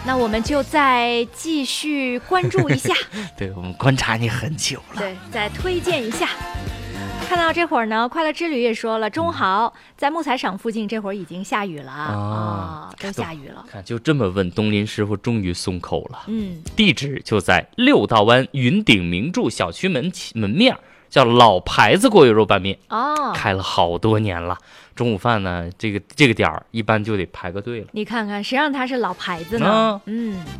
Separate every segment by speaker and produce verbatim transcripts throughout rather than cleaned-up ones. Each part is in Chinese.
Speaker 1: 那我们就再继续关注一下。
Speaker 2: 对，我们观察你很久了。
Speaker 1: 对，再推荐一下。看到这会儿呢，快乐之旅也说了，中豪在木材厂附近，这会儿已经下雨了啊、哦，都下雨了。
Speaker 2: 看，就这么问，东林师傅终于松口了。
Speaker 1: 嗯，
Speaker 2: 地址就在六道湾云顶名著小区门门面，叫老牌子锅油肉拌面
Speaker 1: 哦，
Speaker 2: 开了好多年了。中午饭呢，这个这个点儿一般就得排个队了。
Speaker 1: 你看看，谁让它是老牌子呢？
Speaker 2: 嗯。
Speaker 1: 嗯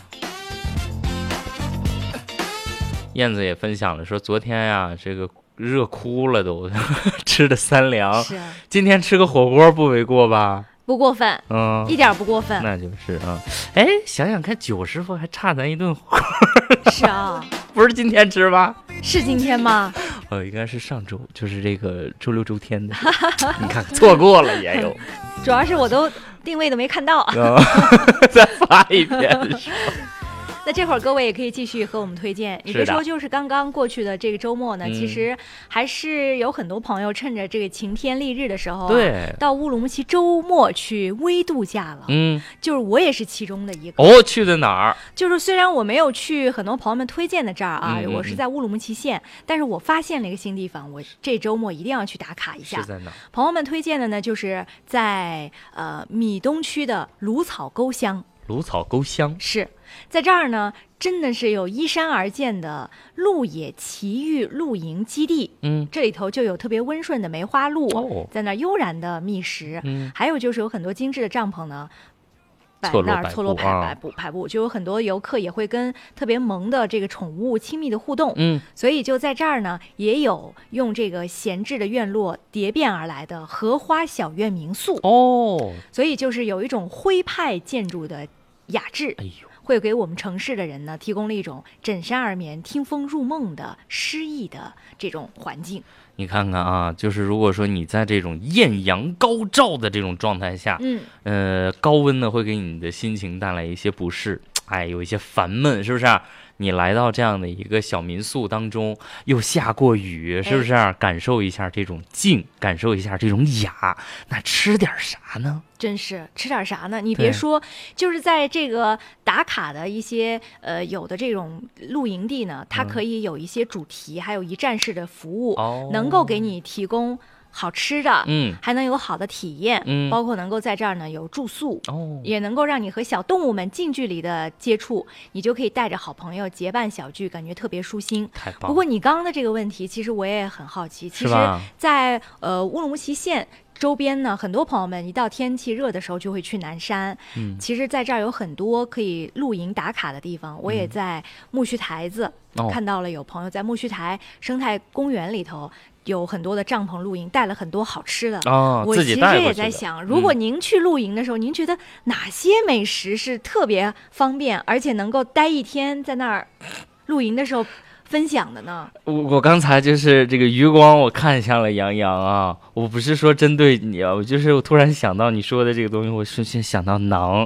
Speaker 2: 燕子也分享了说，昨天呀，这个热哭了都，吃的三粮。
Speaker 1: 是啊，
Speaker 2: 今天吃个火锅不为过吧？
Speaker 1: 不过分，
Speaker 2: 嗯，
Speaker 1: 一点不过分。
Speaker 2: 那就是啊，哎，想想看，九师傅还差咱一顿火锅。
Speaker 1: 是啊，
Speaker 2: 不是今天吃吧？
Speaker 1: 是今天吗？
Speaker 2: 呃，应该是上周，就是这个周六周天的。你看看，错过了也有。
Speaker 1: 主要是我都定位都没看到。
Speaker 2: 嗯、再发一遍。
Speaker 1: 那这会儿各位也可以继续和我们推荐，你别说就是刚刚过去的这个周末呢，其实还是有很多朋友趁着这个晴天丽日的时候、啊，
Speaker 2: 对，
Speaker 1: 到乌鲁木齐周末去微度假了。
Speaker 2: 嗯，
Speaker 1: 就是我也是其中的一个。
Speaker 2: 哦，去的哪儿？
Speaker 1: 就是虽然我没有去很多朋友们推荐的这儿啊，
Speaker 2: 嗯嗯嗯
Speaker 1: 我是在乌鲁木齐县，但是我发现了一个新地方，我这周末一定要去打卡一下。
Speaker 2: 是在哪儿？
Speaker 1: 朋友们推荐的呢，就是在呃米东区的芦草沟乡。
Speaker 2: 芦草沟乡
Speaker 1: 是在这儿呢，真的是有依山而建的鹿野奇遇露营基地。
Speaker 2: 嗯，
Speaker 1: 这里头就有特别温顺的梅花鹿、
Speaker 2: 哦、
Speaker 1: 在那儿悠然的觅食。
Speaker 2: 嗯，
Speaker 1: 还有就是有很多精致的帐篷呢，摆那儿错落排排布排布，就有很多游客也会跟特别萌的这个宠物亲密的互动。
Speaker 2: 嗯，
Speaker 1: 所以就在这儿呢，也有用这个闲置的院落蝶变而来的荷花小院民宿。
Speaker 2: 哦，
Speaker 1: 所以就是有一种徽派建筑的雅致。
Speaker 2: 哎呦，
Speaker 1: 会给我们城市的人呢提供了一种枕山而眠、听风入梦的诗意的这种环境。
Speaker 2: 你看看啊，就是如果说你在这种艳阳高照的这种状态下，
Speaker 1: 嗯，
Speaker 2: 呃，高温呢会给你的心情带来一些不适，哎，有一些烦闷，是不是啊？你来到这样的一个小民宿当中，又下过雨，是不是啊？感受一下这种静，感受一下这种雅，那吃点啥呢？
Speaker 1: 真是吃点啥呢？你别说，就是在这个打卡的一些呃有的这种露营地呢，它可以有一些主题，嗯、还有一站式的服务，
Speaker 2: 哦、
Speaker 1: 能够给你提供好吃的，
Speaker 2: 嗯，
Speaker 1: 还能有好的体验，
Speaker 2: 嗯，
Speaker 1: 包括能够在这儿呢有住宿，
Speaker 2: 哦，
Speaker 1: 也能够让你和小动物们近距离的接触，你就可以带着好朋友结伴小聚，感觉特别舒心。
Speaker 2: 太棒了。
Speaker 1: 不过你刚刚的这个问题，其实我也很好奇，其实在呃乌鲁木齐县周边呢，很多朋友们一到天气热的时候就会去南山。
Speaker 2: 嗯，
Speaker 1: 其实在这儿有很多可以露营打卡的地方。我也在木须台子、嗯、看到了有朋友在木须台生态公园里头有很多的帐篷露营，带了很多好吃的。
Speaker 2: 哦，
Speaker 1: 我其实也在想，如果您去露营的时候、嗯，您觉得哪些美食是特别方便，而且能够待一天在那儿露营的时候分享的呢？
Speaker 2: 我我刚才就是这个余光，我看向了杨洋啊，我不是说针对你啊，我就是我突然想到你说的这个东西，我瞬间想到馕。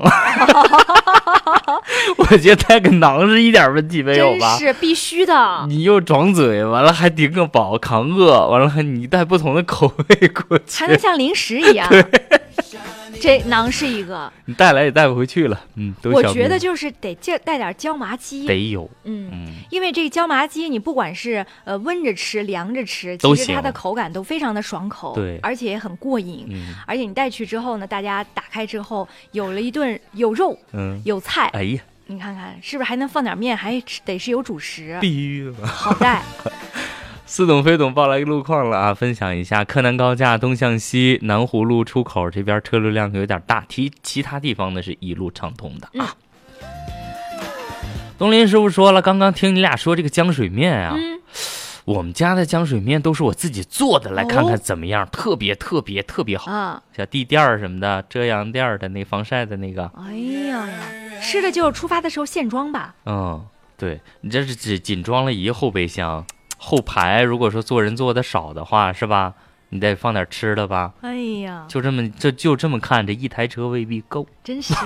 Speaker 2: 我觉得带个馕是一点问题没有吧？
Speaker 1: 真是必须的。
Speaker 2: 你又装嘴，完了还顶个饱扛饿，完了还你带不同的口味过去，
Speaker 1: 还能像零食一样。这馕是一个，
Speaker 2: 你带来也带不回去了。嗯，都
Speaker 1: 我觉得就是得带点椒麻鸡，
Speaker 2: 得有。
Speaker 1: 嗯，嗯因为这个椒麻鸡，你不管是呃温着吃、凉着吃，其实它的口感都非常的爽口，
Speaker 2: 对，
Speaker 1: 而且也很过瘾。
Speaker 2: 嗯，
Speaker 1: 而且你带去之后呢，大家打开之后有了一顿有肉，
Speaker 2: 嗯，
Speaker 1: 有菜，
Speaker 2: 哎呀，
Speaker 1: 你看看是不是还能放点面，还得是有主食，
Speaker 2: 必须的，
Speaker 1: 好带。
Speaker 2: 似懂非懂报来路况了啊！分享一下，柯南高架东向西南葫芦出口这边车流量有点大，其其他地方呢是一路畅通的啊。嗯、东林师傅说了，刚刚听你俩说这个浆水面啊，
Speaker 1: 嗯、
Speaker 2: 我们家的浆水面都是我自己做的，来看看怎么样，哦、特别特别特别好
Speaker 1: 啊！
Speaker 2: 小地垫什么的，遮阳垫的那防晒的那个，
Speaker 1: 哎呀呀，吃的就是出发的时候现装吧？
Speaker 2: 嗯，对你这是只仅装了一个后备箱。后排如果说做人做的少的话，是吧？你得放点吃的吧。
Speaker 1: 哎呀，
Speaker 2: 就这么这就这么看，这一台车未必够，
Speaker 1: 真是。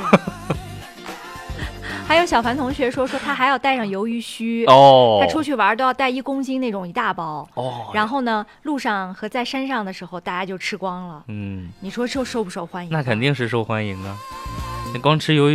Speaker 1: 还有小凡同学说说他还要带上鱿鱼须
Speaker 2: 哦，
Speaker 1: 他出去玩都要带一公斤那种一大包
Speaker 2: 哦。
Speaker 1: 然后呢，路上和在山上的时候，大家就吃光了。
Speaker 2: 嗯，
Speaker 1: 你说受受不受欢迎？
Speaker 2: 那肯定是受欢迎啊！你光吃鱿鱼